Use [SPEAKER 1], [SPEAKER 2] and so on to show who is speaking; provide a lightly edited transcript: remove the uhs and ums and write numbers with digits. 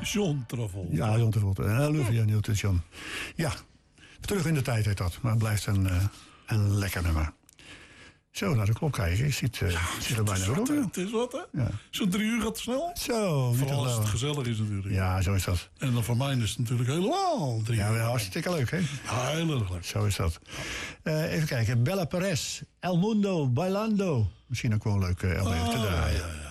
[SPEAKER 1] John Travolta.
[SPEAKER 2] Ja, John Travolta. Olivia Newton-John. Ja, terug in de tijd heet dat. Maar het blijft een lekker nummer. Zo, naar de klok kijken. Ik zit er bijna op.
[SPEAKER 1] Het is wat, hè? Ja. Zo'n 3 uur gaat snel.
[SPEAKER 2] Zo,
[SPEAKER 1] vooral als het gezellig is natuurlijk.
[SPEAKER 2] Ja, zo is dat.
[SPEAKER 1] En dan voor mij is het natuurlijk helemaal 3 uur.
[SPEAKER 2] Ja, hartstikke leuk, hè?
[SPEAKER 1] Ja, heel erg leuk.
[SPEAKER 2] Zo is dat. Even kijken. Bella Perez. El Mundo, Bailando. Misschien ook wel een leuk LP te draaien.
[SPEAKER 1] Ja.